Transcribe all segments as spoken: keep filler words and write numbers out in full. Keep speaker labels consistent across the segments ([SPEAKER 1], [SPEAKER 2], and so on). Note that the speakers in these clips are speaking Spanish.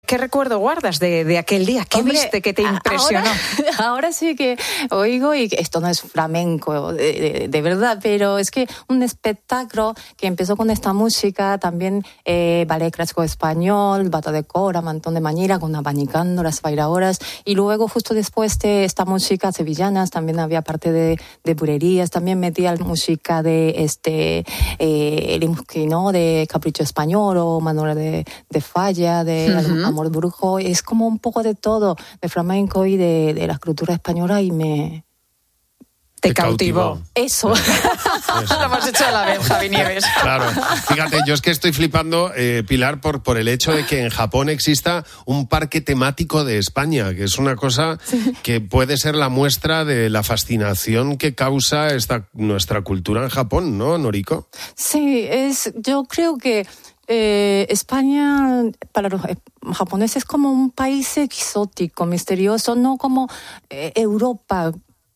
[SPEAKER 1] ¿Qué recuerdo guardas de, de aquel día? ¿Qué Hombre, viste que te impresionó?
[SPEAKER 2] Ahora, ahora sí que oigo y esto no es flamenco, de, de, de verdad, pero es que un espectáculo que empezó con esta música, también eh, ballet clásico español, bata de cora, mantón de mañira, con abanicando las bailadoras, y luego justo después de esta música sevillanas, también había parte de, de bulerías, también metía música de este eh, el ¿no? de Capricho Español o Manuela de, de Falla, de uh-huh. Amor Brujo. Es como un poco de todo, de flamenco y de, de la cultura española, y me...
[SPEAKER 1] Te, Te cautivó.
[SPEAKER 2] cautivó. Eso.
[SPEAKER 1] Eso. Lo hemos hecho a la vez, Javi Nieves.
[SPEAKER 3] Claro. Fíjate, yo es que estoy flipando, eh, Pilar, por, por el hecho de que en Japón exista un parque temático de España, que es una cosa sí. que puede ser la muestra de la fascinación que causa esta nuestra cultura en Japón, ¿no, Noriko?
[SPEAKER 2] Sí, es, yo creo que Eh, España para los japoneses es como un país exótico, misterioso, no como eh, Europa,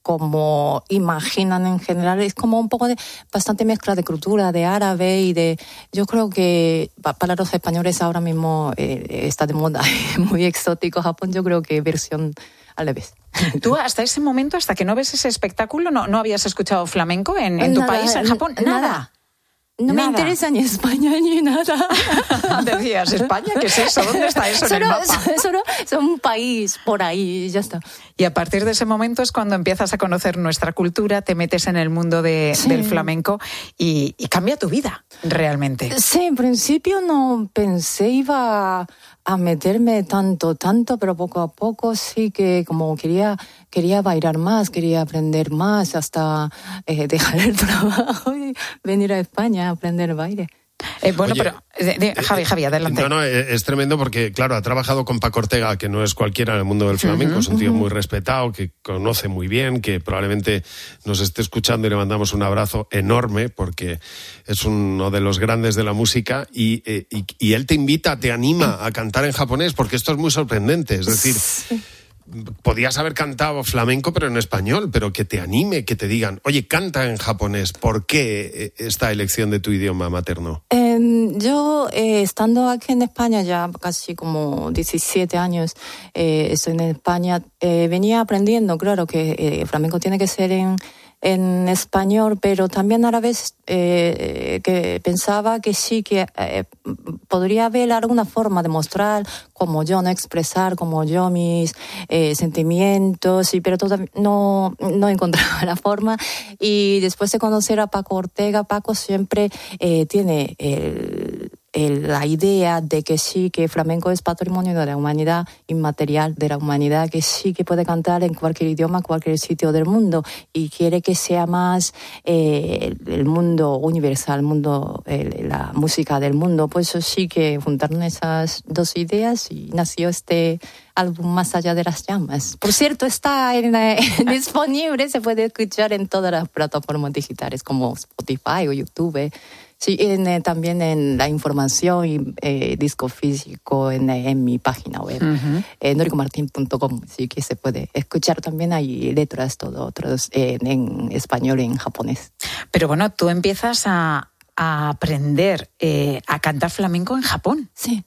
[SPEAKER 2] como imaginan en general. Es como un poco de bastante mezcla de cultura, de árabe y de... Yo creo que para los españoles ahora mismo eh, está de moda, muy exótico Japón. Yo creo que versión al revés.
[SPEAKER 1] ¿Tú hasta ese momento, hasta que no ves ese espectáculo, no, no habías escuchado flamenco en, en
[SPEAKER 2] nada,
[SPEAKER 1] tu país, en Japón?
[SPEAKER 2] Nada.
[SPEAKER 1] Nada.
[SPEAKER 2] No
[SPEAKER 1] Nada.
[SPEAKER 2] me interesa ni España ni nada.
[SPEAKER 1] Decías, ¿España? ¿Qué es eso? ¿Dónde está eso
[SPEAKER 2] solo,
[SPEAKER 1] en el mapa?
[SPEAKER 2] Solo es un país por ahí y ya está.
[SPEAKER 1] Y a partir de ese momento es cuando empiezas a conocer nuestra cultura, te metes en el mundo de, sí. del flamenco y, y cambia tu vida, realmente.
[SPEAKER 2] Sí, en principio no pensé iba a meterme tanto, tanto, pero poco a poco sí que como quería, quería bailar más, quería aprender más, hasta eh, dejar el trabajo y venir a España a aprender baile.
[SPEAKER 1] Eh, bueno,
[SPEAKER 3] Oye,
[SPEAKER 1] pero de, de, Javi, Javi, adelante.
[SPEAKER 3] No, no, es tremendo porque, claro, ha trabajado con Paco Ortega, que no es cualquiera en el mundo del flamenco, uh-huh, es un tío uh-huh. muy respetado, que conoce muy bien, que probablemente nos esté escuchando y le mandamos un abrazo enorme porque es uno de los grandes de la música y, eh, y, y él te invita, te anima a cantar en japonés porque esto es muy sorprendente, es decir... Sí. Podías haber cantado flamenco pero en español, pero que te anime, que te digan, oye, canta en japonés. ¿Por qué esta elección de tu idioma materno?
[SPEAKER 2] Eh, yo, eh, estando aquí en España ya casi como diecisiete años, eh, estoy en España, eh, venía aprendiendo, claro, que eh, flamenco tiene que ser en... en español, pero también a la vez eh, que pensaba que sí, que eh, podría haber alguna forma de mostrar como yo, no expresar como yo mis eh, sentimientos, y, pero toda, no, no encontraba la forma. Y después de conocer a Paco Ortega, Paco siempre eh, tiene el... El, la idea de que sí, que flamenco es patrimonio de la humanidad, inmaterial de la humanidad, que sí que puede cantar en cualquier idioma, cualquier sitio del mundo, y quiere que sea más eh, el, el mundo universal, el mundo, el, la música del mundo. Pues sí que juntaron esas dos ideas y nació este álbum Más allá de las llamas. Por cierto, está en, eh, disponible, se puede escuchar en todas las plataformas digitales como Spotify o YouTube. Sí, en, eh, también en la información y eh, disco físico en, eh, en mi página web, uh-huh. eh, noriko martin punto com, sí que se puede escuchar. También hay letras, todo, otros eh, en español y en japonés.
[SPEAKER 1] Pero bueno, tú empiezas a, a aprender eh, a cantar flamenco en Japón.
[SPEAKER 2] Sí.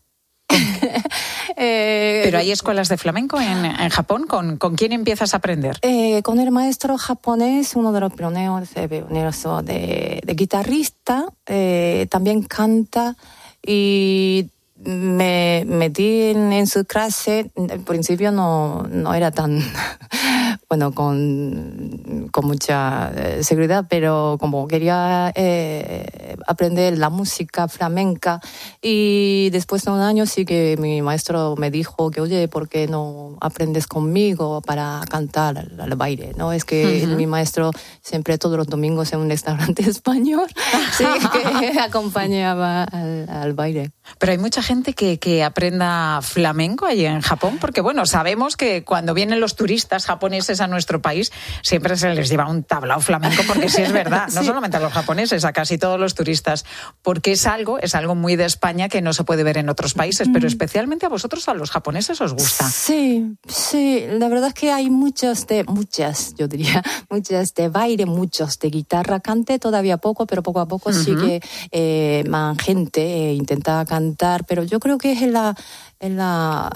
[SPEAKER 1] eh, Pero hay escuelas de flamenco en, en Japón. ¿Con, ¿Con quién empiezas a aprender?
[SPEAKER 2] Eh, con el maestro japonés, uno de los pioneros, eh, pioneros de, de guitarrista, eh, también canta, y me metí en, en su clase. Al principio no, no era tan... bueno, con, con mucha eh, seguridad, pero como quería eh, aprender la música flamenca, y después de un año sí que mi maestro me dijo que, oye, ¿por qué no aprendes conmigo para cantar al, al baile? ¿No? Es que uh-huh. mi maestro siempre todos los domingos en un restaurante español sí que acompañaba al, al baile.
[SPEAKER 1] Pero hay mucha gente que, que aprenda flamenco allí en Japón, porque bueno, sabemos que cuando vienen los turistas japoneses a nuestro país siempre se les lleva un tablao flamenco, porque sí es verdad, no sí. solamente a los japoneses, a casi todos los turistas, porque es algo, es algo muy de España que no se puede ver en otros países, mm. pero especialmente a vosotros, a los japoneses, os gusta.
[SPEAKER 2] Sí, sí, la verdad es que hay muchas de, muchas, yo diría, muchas de baile, muchos de guitarra. Canté todavía poco, pero poco a poco uh-huh. sí que eh, más gente eh, intenta cantar, pero yo creo que es la, en la